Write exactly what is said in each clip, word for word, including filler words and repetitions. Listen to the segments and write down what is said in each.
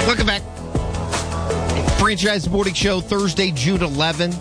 Welcome back. Franchise Morning Show, Thursday, June eleventh.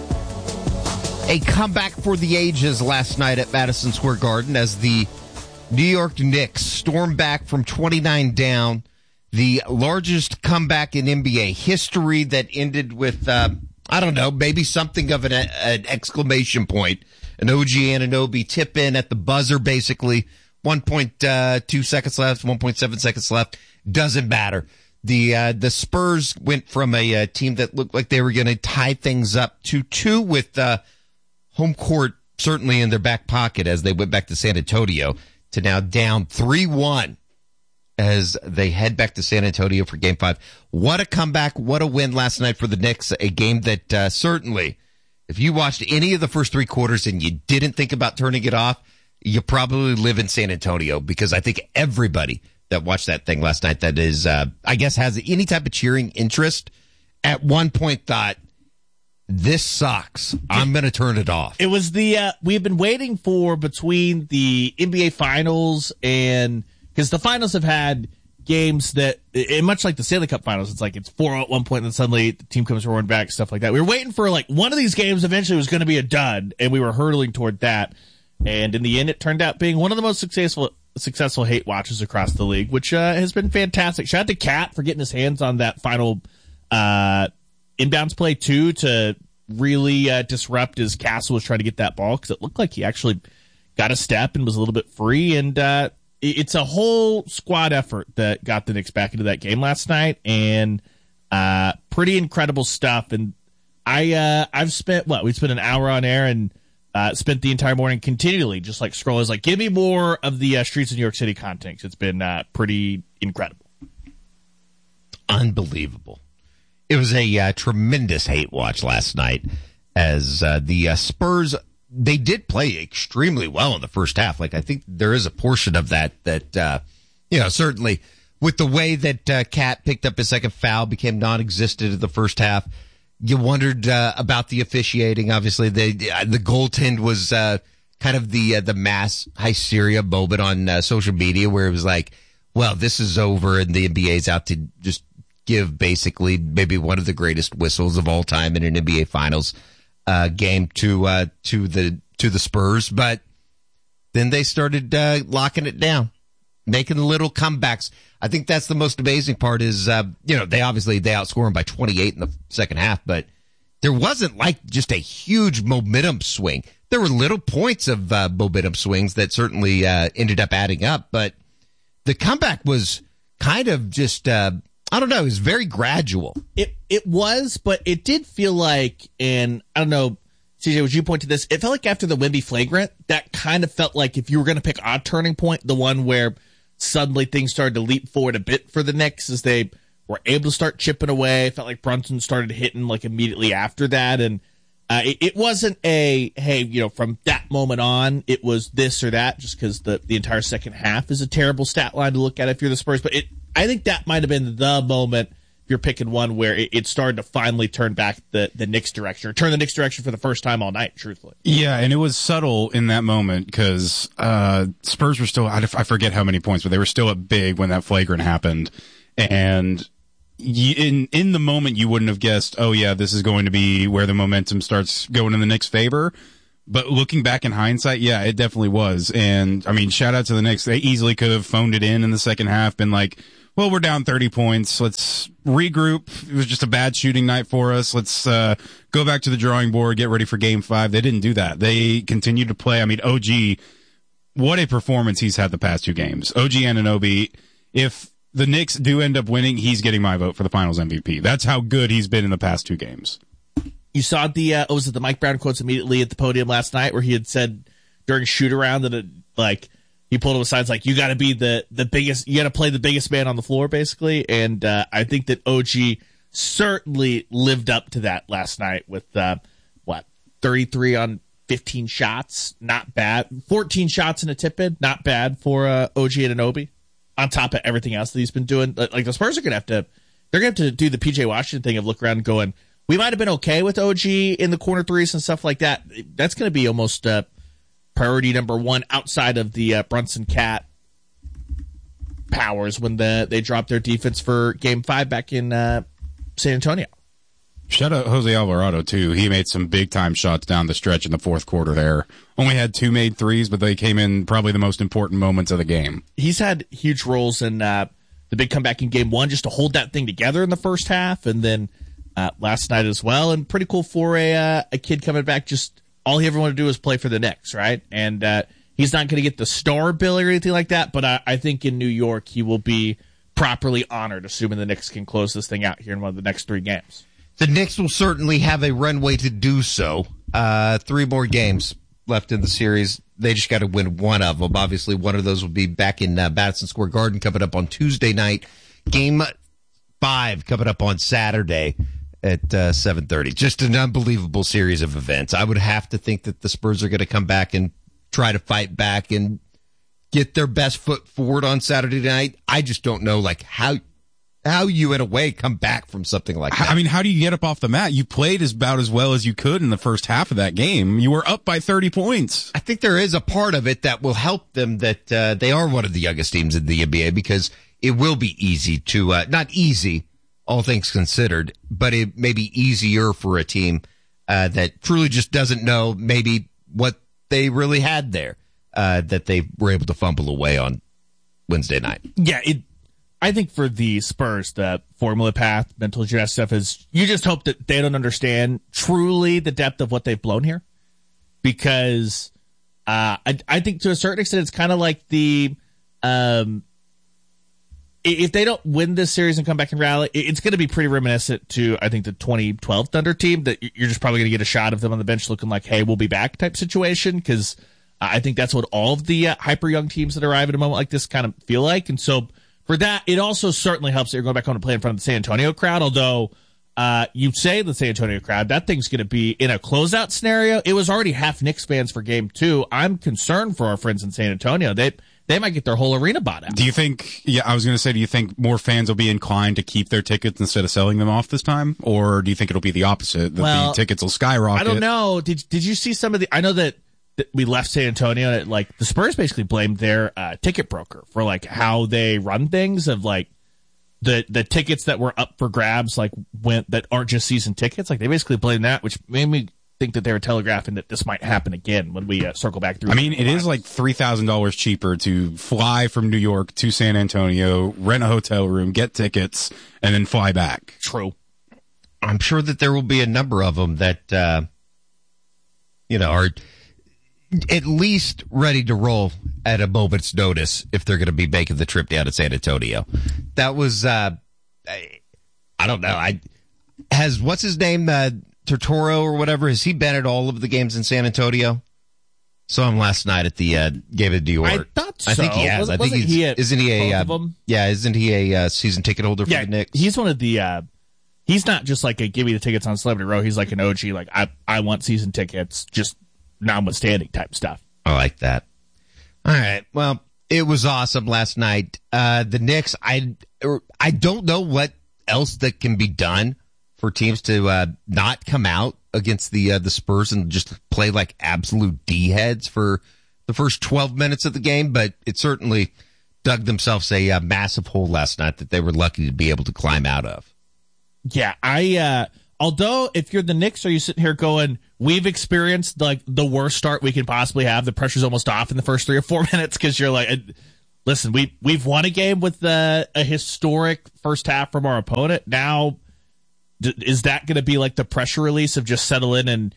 A comeback for the ages last night at Madison Square Garden as the New York Knicks stormed back from twenty-nine down. The largest comeback in N B A history that ended with, uh, I don't know, maybe something of an, an exclamation point. An O G Anunoby tip in at the buzzer, basically. one point two seconds left, one point seven seconds left. Doesn't matter. The uh, the Spurs went from a, a team that looked like they were going to tie things up to two with uh, home court certainly in their back pocket as they went back to San Antonio to now down three one as they head back to San Antonio for Game five. What a comeback. What a win last night for the Knicks. A game that uh, certainly, if you watched any of the first three quarters and you didn't think about turning it off, you probably live in San Antonio because I think everybody that watched that thing last night that is, uh, I guess, has any type of cheering interest at one point thought, this sucks. I'm going to turn it off. It was the, uh, we've been waiting for between the N B A finals and, because the finals have had games that, and much like the Stanley Cup finals, it's like it's four oh at one point and then suddenly the team comes roaring back, stuff like that. We were waiting for like one of these games eventually was going to be a dud and we were hurtling toward that. And in the end, it turned out being one of the most successful successful hate watches across the league, which uh, has been fantastic. Shout out to Cat for getting his hands on that final uh, inbounds play, too, to really uh, disrupt as Castle was trying to get that ball, because it looked like he actually got a step and was a little bit free. And uh, it's a whole squad effort that got the Knicks back into that game last night, and uh, pretty incredible stuff. And I, uh, I've spent, what, we spent an hour on air and Uh, spent the entire morning continually just like scrolling. Like, give me more of the uh, Streets of New York City content. It's been uh, pretty incredible. Unbelievable. It was a uh, tremendous hate watch last night as uh, the uh, Spurs, they did play extremely well in the first half. Like, I think there is a portion of that that, uh, you know, certainly with the way that uh, Cat picked up his second foul, became non-existent in the first half. You wondered uh, about the officiating. Obviously, the the goaltend was uh, kind of the uh, the mass hysteria moment on uh, social media, where it was like, "Well, this is over," and the N B A is out to just give basically maybe one of the greatest whistles of all time in an N B A Finals uh, game to uh, to the to the Spurs. But then they started uh, locking it down, making little comebacks. I think that's the most amazing part is, uh, you know, they obviously, they outscore them by twenty-eight in the second half, but there wasn't like just a huge momentum swing. There were little points of uh, momentum swings that certainly uh, ended up adding up, but the comeback was kind of just, uh, I don't know, it was very gradual. It it was, but it did feel like, and I don't know, C J, would you point to this? It felt like after the Wemby flagrant, that kind of felt like if you were going to pick a turning point, the one where suddenly things started to leap forward a bit for the Knicks as they were able to start chipping away. It felt like Brunson started hitting like immediately after that. And uh, it, it wasn't a, hey, you know, from that moment on, it was this or that, just because the, the entire second half is a terrible stat line to look at if you're the Spurs. But it, I think that might have been the moment, if you're picking one, where it, it started to finally turn back the, the Knicks direction, or turn the Knicks direction for the first time all night, truthfully. Yeah, and it was subtle in that moment because uh, Spurs were still, I forget how many points, but they were still up big when that flagrant happened. And you, in in the moment, you wouldn't have guessed, oh, yeah, this is going to be where the momentum starts going in the Knicks' favor. But looking back in hindsight, yeah, it definitely was. And, I mean, shout out to the Knicks. They easily could have phoned it in in the second half, been like, well, we're down thirty points. Let's regroup. It was just a bad shooting night for us. Let's uh, go back to the drawing board, get ready for game five. They didn't do that. They continued to play. I mean, O G, what a performance he's had the past two games. O G Anunoby, if the Knicks do end up winning, he's getting my vote for the finals M V P. That's how good he's been in the past two games. You saw the, uh, was it the Mike Brown quotes immediately at the podium last night where he had said during shoot around that it, like, he pulled him aside. It's like, you got to be the, the biggest, you got to play the biggest man on the floor, basically. And uh, I think that O G certainly lived up to that last night with, uh, what, thirty-three on fifteen shots. Not bad. fourteen shots in a tip-in. Not bad for uh, O G Anunoby. On top of everything else that he's been doing. Like, the Spurs are going to have to, they're going to have to do the P J Washington thing of look around and going, we might have been okay with O G in the corner threes and stuff like that. That's going to be almost uh, priority number one outside of the uh, Brunson Cat powers when the they dropped their defense for Game Five back in uh, San Antonio. Shout out Jose Alvarado, too. He made some big-time shots down the stretch in the fourth quarter there. Only had two made threes, but they came in probably the most important moments of the game. He's had huge roles in uh, the big comeback in Game One just to hold that thing together in the first half, and then uh, last night as well. And pretty cool for a uh, a kid coming back. Just all he ever wanted to do is play for the Knicks, right? And uh, he's not going to get the star bill or anything like that, but I, I think in New York he will be properly honored, assuming the Knicks can close this thing out here in one of the next three games. The Knicks will certainly have a runway to do so. Uh, three more games left in the series. They just got to win one of them. Obviously, one of those will be back in uh, Madison Square Garden coming up on Tuesday night. Game five coming up on Saturday at uh, seven thirty. Just an unbelievable series of events. I would have to think that the Spurs are going to come back and try to fight back and get their best foot forward on Saturday night. I just don't know, like, how... how you, in a way, come back from something like that. I mean, how do you get up off the mat? You played as about as well as you could in the first half of that game. You were up by thirty points. I think there is a part of it that will help them that uh, they are one of the youngest teams in the N B A because it will be easy to, uh, not easy, all things considered, but it may be easier for a team uh, that truly just doesn't know maybe what they really had there uh, that they were able to fumble away on Wednesday night. Yeah, it. I think for the Spurs, the formula path, mental gymnastics stuff is you just hope that they don't understand truly the depth of what they've blown here. Because uh, I, I think to a certain extent, it's kind of like the um, if they don't win this series and come back and rally, it's going to be pretty reminiscent to, I think, the twenty twelve Thunder team that you're just probably going to get a shot of them on the bench looking like, hey, we'll be back type situation. Because I think that's what all of the uh, hyper young teams that arrive at a moment like this kind of feel like. And so for that, it also certainly helps that you're going back home to play in front of the San Antonio crowd. Although uh, you say the San Antonio crowd, that thing's going to be in a closeout scenario. It was already half Knicks fans for game two. I'm concerned for our friends in San Antonio. They they might get their whole arena bought out. Do you think, yeah, I was going to say, do you think more fans will be inclined to keep their tickets instead of selling them off this time? Or do you think it'll be the opposite, that well, the tickets will skyrocket? I don't know. Did, did you see some of the, I know that we left San Antonio and it, like the Spurs basically blamed their uh, ticket broker for like how they run things of like the the tickets that were up for grabs like went that aren't just season tickets. Like they basically blamed that, which made me think that they were telegraphing that this might happen again when we uh, circle back through. I mean, it is like three thousand dollars cheaper to fly from New York to San Antonio, rent a hotel room, get tickets, and then fly back. True. I'm sure that there will be a number of them that, uh, you know, are at least ready to roll at a moment's notice if they're going to be making the trip down to San Antonio. That was, uh, I, I don't know. I has, what's his name? Uh, Tortoro or whatever. Has he been at all of the games in San Antonio? Saw him last night at the, uh, game at New York. I thought so. I think he has. Was, I think he's, he at isn't he a, both uh, of them? yeah, isn't he a, uh, season ticket holder for Yeah, the Knicks? he's one of the, uh, he's not just like a give me the tickets on Celebrity Row. He's like an O G, like I, I want season tickets, just notwithstanding type stuff. I like that. All right. Well, it was awesome last night. Uh, the Knicks, I, I don't know what else that can be done for teams to, uh, not come out against the, uh, the Spurs and just play like absolute D-heads for the first twelve minutes of the game, but it certainly dug themselves a, uh, massive hole last night that they were lucky to be able to climb out of. Yeah, I, uh, although if you're the Knicks, are you sitting here going, we've experienced like the worst start we can possibly have. The pressure's almost off in the first three or four minutes because you're like, listen, we, we've won a game with uh, a historic first half from our opponent. Now, d- is that going to be like the pressure release of just settle in? And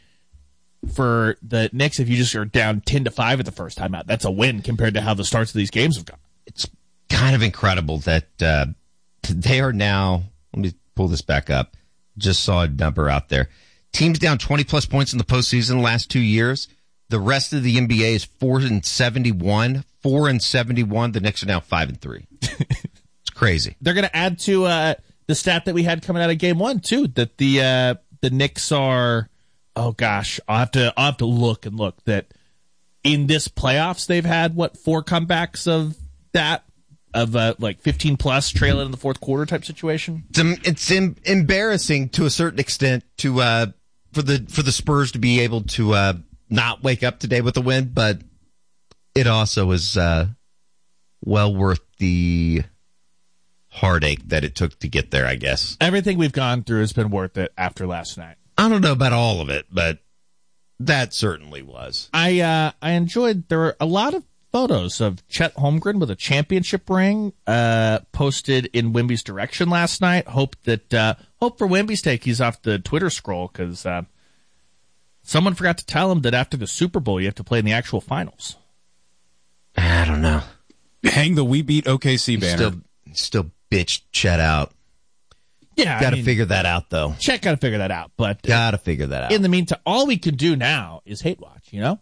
for the Knicks, if you just are down ten to five at the first time out, that's a win compared to how the starts of these games have gone. It's kind of incredible that uh, they are now, let me pull this back up. Just saw a number out there. Teams down twenty plus points in the postseason the last two years. The rest of the N B A is four and seventy-one. Four and seventy-one. The Knicks are now five and three. It's crazy. They're going to add to uh, the stat that we had coming out of game one too. That the uh, the Knicks are. Oh gosh, I'll have to I'll have to look and look. That in this playoffs they've had what four comebacks of that. Of uh, like fifteen plus trailing in the fourth quarter type situation. It's, it's em- embarrassing to a certain extent to uh, for the for the Spurs to be able to uh, not wake up today with a win, but it also is uh, well worth the heartache that it took to get there, I guess. Everything we've gone through has been worth it after last night. I don't know about all of it, but that certainly was. I uh, I enjoyed, there were a lot of photos of Chet Holmgren with a championship ring uh, posted in Wemby's direction last night. Hope that uh, hope for Wemby's take he's off the Twitter scroll, because uh, someone forgot to tell him that after the Super Bowl you have to play in the actual finals. I don't know. Hang the "We Beat O K C" banner. Still, still bitched Chet out. Yeah, Got to I mean, figure that out, though. Chet got to figure that out. But Got to figure that out. in the meantime, all we can do now is hate watch, you know?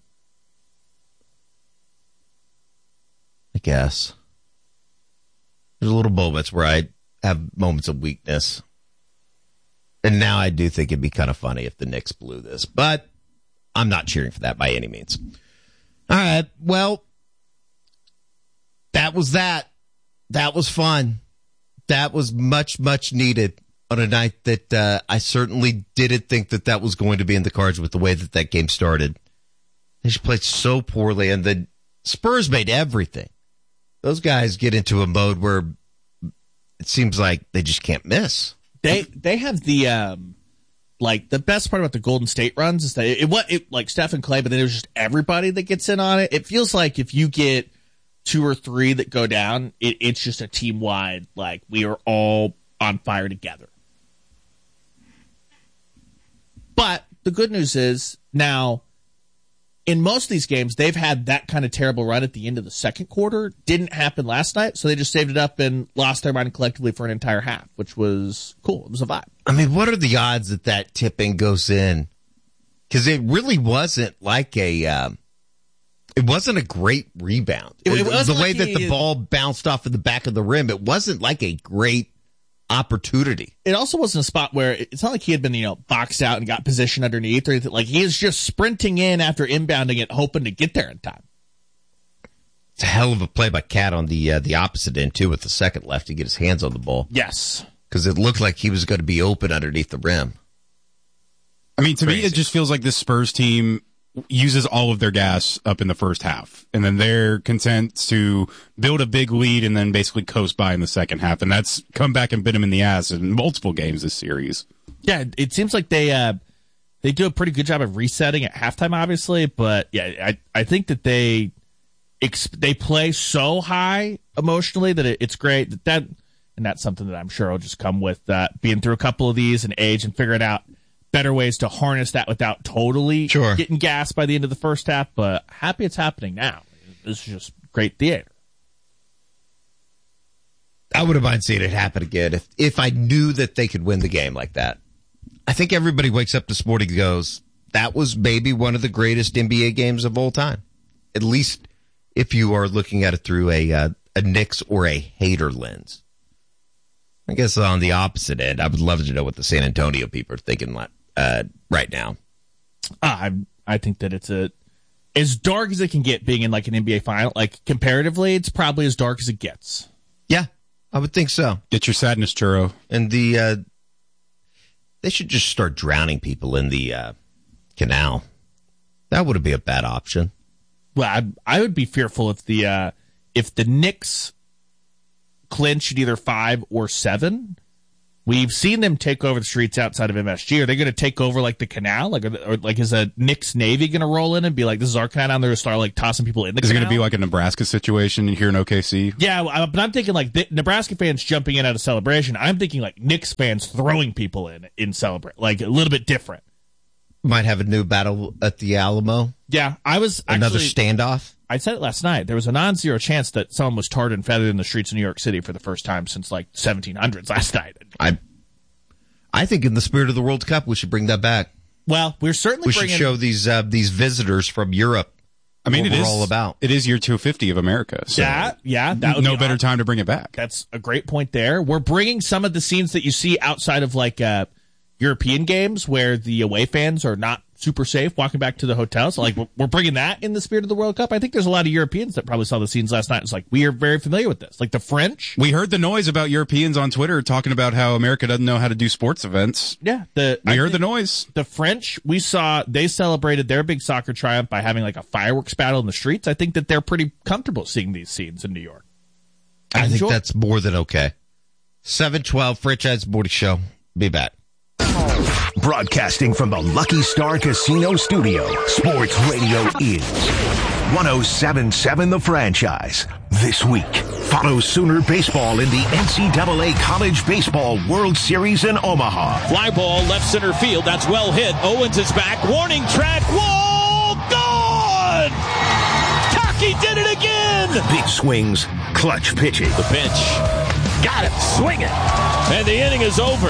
I guess. There's little moments where I have moments of weakness. And now I do think it'd be kind of funny if the Knicks blew this. But I'm not cheering for that by any means. All right. Well, that was that. That was fun. That was much, much needed on a night that uh, I certainly didn't think that that was going to be in the cards with the way that that game started. They just played so poorly, and the Spurs made everything. Those guys get into a mode where it seems like they just can't miss. They they have the um like the best part about the Golden State runs is that it what it, like Steph and Clay, but then there's just everybody that gets in on it. It feels like if you get two or three that go down, it, it's just a team wide, like we are all on fire together. But the good news is now, in most of these games, they've had that kind of terrible run at the end of the second quarter. Didn't happen last night, so they just saved it up and lost their mind collectively for an entire half, which was cool. It was a vibe. I mean, what are the odds that that tipping goes in? Because it really wasn't like a, um, it wasn't a great rebound. It, it the wasn't way like that he, the ball bounced off of the back of the rim, it wasn't like a great opportunity. It also wasn't a spot where it's not like he had been, you know, boxed out and got position underneath or anything. Like he is just sprinting in after inbounding it, hoping to get there in time. It's a hell of a play by Cat on the uh, the opposite end too, with the second left to get his hands on the ball. Yes, because it looked like he was going to be open underneath the rim. I mean, to Crazy. me, it just feels like this Spurs team uses all of their gas up in the first half, and then they're content to build a big lead and then basically coast by in the second half, and that's come back and bit them in the ass in multiple games this series. Yeah, it seems like they uh, they do a pretty good job of resetting at halftime, obviously, but yeah, I I think that they they play so high emotionally that it, it's great that, that and that's something that I'm sure will just come with uh, being through a couple of these and age and figuring out better ways to harness that without totally sure. getting gassed by the end of the first half, but happy it's happening now. This is just great theater. I wouldn't mind seeing it happen again if, if I knew that they could win the game like that. I think everybody wakes up this morning and goes, that was maybe one of the greatest N B A games of all time. At least if you are looking at it through a, uh, a Knicks or a hater lens. I guess on the opposite end, I would love to know what the San Antonio people are thinking uh, right now. Uh, I I think that it's a as dark as it can get being in like an N B A final. Like comparatively, it's probably as dark as it gets. Yeah, I would think so. Get your sadness churro. And the uh, they should just start drowning people in the uh, canal. That wouldn't be a bad option. Well, I, I would be fearful if the uh, if the Knicks clinch at either five or seven. We've seen them take over the streets outside of M S G. Are they going to take over like the canal? Like, or, or like is a Knicks Navy going to roll in and be like, "This is our canal"? And they're going to start like tossing people in the is canal? Is it going to be like a Nebraska situation here in O K C? Yeah, but I'm thinking like the Nebraska fans jumping in at a celebration. I'm thinking like Knicks fans throwing people in in celebrate, like a little bit different. Might have a new battle at the Alamo. Yeah, I was actually, another standoff. I said it last night. There was a non-zero chance that someone was tarred and feathered in the streets of New York City for the first time since like seventeen hundreds last night. I, I think in the spirit of the World Cup, we should bring that back. Well, we're certainly we bringing, should show these uh, these visitors from Europe. I mean, what it we're is all about. It is year two fifty of America. So yeah, yeah. That would no be better awesome. time to bring it back. That's a great point there. We're bringing some of the scenes that you see outside of like uh, European games where the away fans are not super safe walking back to the hotels. Like we're, we're bringing that in the spirit of the World Cup. I think there's a lot of Europeans that probably saw the scenes last night. It's like, we are very familiar with this. Like the French. We heard the noise about Europeans on Twitter talking about how America doesn't know how to do sports events. Yeah. The, we I heard the noise. The French, we saw, they celebrated their big soccer triumph by having like a fireworks battle in the streets. I think that they're pretty comfortable seeing these scenes in New York. I Enjoy. think that's more than okay. seven twelve, Franchise Morning Show. Be back. Broadcasting from the Lucky Star Casino Studio, Sports Radio is one oh seven point seven The Franchise. This week, follow Sooner Baseball in the N C double A College Baseball World Series in Omaha. Fly ball, left center field. That's well hit. Owens is back. Warning track. Wall! Gone! Taki did it again! Big swings, clutch pitching. The pitch. Got it. Swing it. And the inning is over.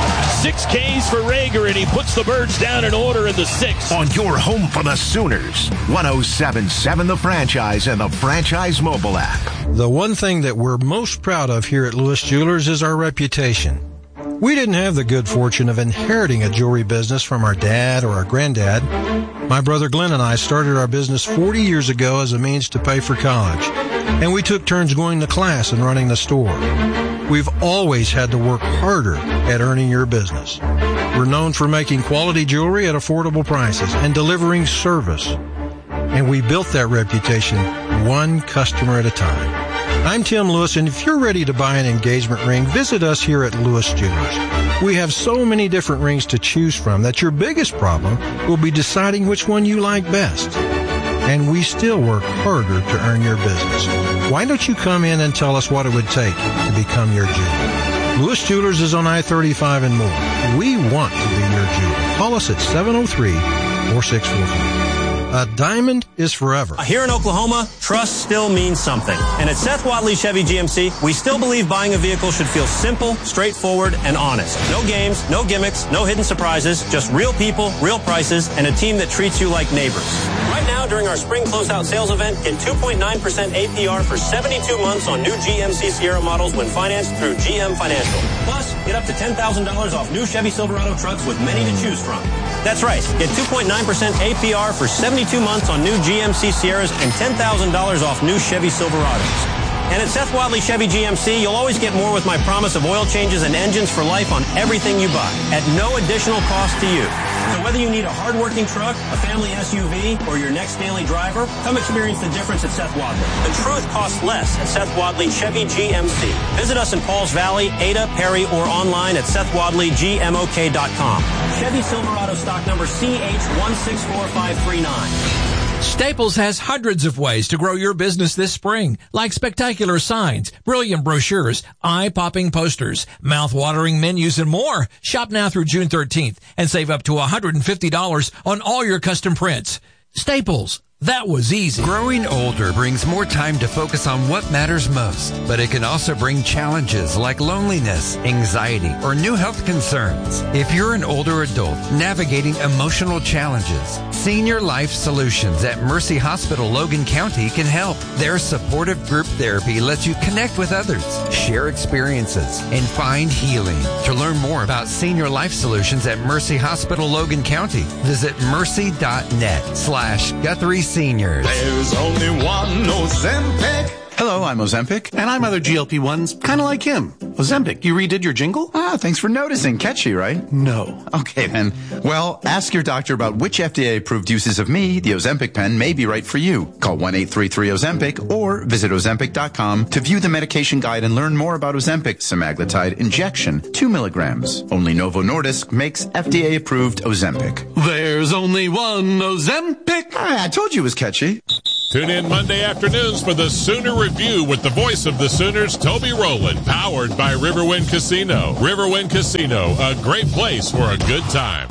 Six Ks for Rager, and he puts the Birds down in order in the sixth. On your home for the Sooners, one oh seven point seven The Franchise and the Franchise mobile app. The one thing that we're most proud of here at Lewis Jewelers is our reputation. We didn't have the good fortune of inheriting a jewelry business from our dad or our granddad. My brother Glenn and I started our business forty years ago as a means to pay for college, and we took turns going to class and running the store. We've always had to work harder at earning your business. We're known for making quality jewelry at affordable prices and delivering service. And we built that reputation one customer at a time. I'm Tim Lewis, and if you're ready to buy an engagement ring, visit us here at Lewis Jewelers. We have so many different rings to choose from that your biggest problem will be deciding which one you like best. And we still work harder to earn your business. Why don't you come in and tell us what it would take to become your jeweler? Lewis Jewelers is on I thirty-five and more. We want to be your jeweler. Call us at seven oh three, four six four four. A diamond is forever. Here in Oklahoma, trust still means something. And at Seth Wadley Chevy G M C, we still believe buying a vehicle should feel simple, straightforward, and honest. No games, no gimmicks, no hidden surprises, just real people, real prices, and a team that treats you like neighbors. Right now, during our spring closeout sales event, get two point nine percent A P R for seventy-two months on new G M C Sierra models when financed through G M Financial. Plus, get up to ten thousand dollars off new Chevy Silverado trucks with many to choose from. That's right. Get two point nine percent A P R for seventy-two months on new G M C Sierras and ten thousand dollars off new Chevy Silverados. And at Seth Wadley Chevy G M C, you'll always get more with my promise of oil changes and engines for life on everything you buy at no additional cost to you. So whether you need a hard-working truck, a family S U V, or your next daily driver, come experience the difference at Seth Wadley. The truth costs less at Seth Wadley Chevy G M C. Visit us in Pauls Valley, Ada, Perry, or online at seth wadley g m o k dot com. Chevy Silverado stock number C H one six four five three nine. Staples has hundreds of ways to grow your business this spring, like spectacular signs, brilliant brochures, eye-popping posters, mouth-watering menus, and more. Shop now through June thirteenth and save up to one hundred fifty dollars on all your custom prints. Staples. That was easy. Growing older brings more time to focus on what matters most, but it can also bring challenges like loneliness, anxiety, or new health concerns. If you're an older adult navigating emotional challenges, Senior Life Solutions at Mercy Hospital Logan County can help. Their supportive group therapy lets you connect with others, share experiences, and find healing. To learn more about Senior Life Solutions at Mercy Hospital Logan County, visit mercy.net slash Guthrie Seniors. There's only one Ozempic. Hello, I'm Ozempic, and I'm other G L P ones, kind of like him. Ozempic, you redid your jingle? Ah, thanks for noticing. Catchy, right? No. Okay, then. Well, ask your doctor about which F D A-approved uses of me, the Ozempic pen, may be right for you. Call one eight three three Ozempic or visit ozempic dot com to view the medication guide and learn more about Ozempic semaglutide injection, two milligrams. Only Novo Nordisk makes F D A-approved Ozempic. There's only one Ozempic. Ah, I told you it was catchy. Tune in Monday afternoons for the Sooner Review with the voice of the Sooners, Toby Rowland, powered by Riverwind Casino. Riverwind Casino, a great place for a good time.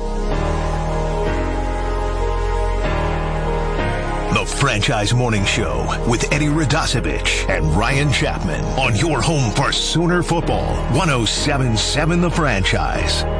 The Franchise Morning Show with Eddie Radosevich and Ryan Chapman on your home for Sooner football, one oh seven point seven The Franchise.